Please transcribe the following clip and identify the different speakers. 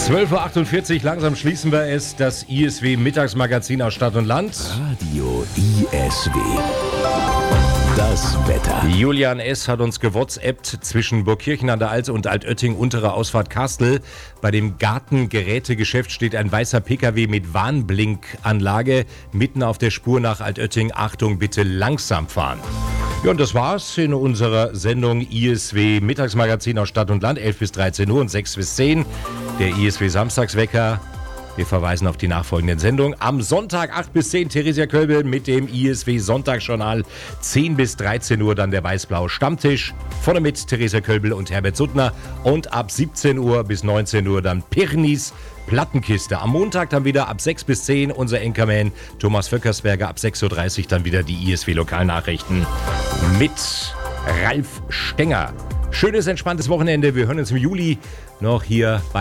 Speaker 1: 12.48 Uhr, langsam schließen wir es. Das ISW-Mittagsmagazin aus Stadt und Land.
Speaker 2: Radio ISW. Das Wetter.
Speaker 1: Julian S. hat uns gewhatsappt zwischen Burgkirchen an der Alse und Altötting, untere Ausfahrt Kastel. Bei dem Gartengerätegeschäft steht ein weißer PKW mit Warnblinkanlage mitten auf der Spur nach Altötting. Achtung, bitte langsam fahren. Ja, und das war's in unserer Sendung ISW Mittagsmagazin aus Stadt und Land, 11 bis 13 Uhr und 6 bis 10. Der ISW Samstagswecker. Wir verweisen auf die nachfolgenden Sendungen. Am Sonntag 8 bis 10 Theresia Kölbel mit dem ISW Sonntagsjournal. 10 bis 13 Uhr dann der weiß-blaue Stammtisch. Vorne mit Theresia Kölbel und Herbert Suttner. Und ab 17 Uhr bis 19 Uhr dann Pirnis Plattenkiste. Am Montag dann wieder ab 6 bis 10 unser Anchorman Thomas Vöckersberger. Ab 6.30 Uhr dann wieder die ISW Lokalnachrichten mit Ralf Stenger. Schönes, entspanntes Wochenende. Wir hören uns im Juli noch hier bei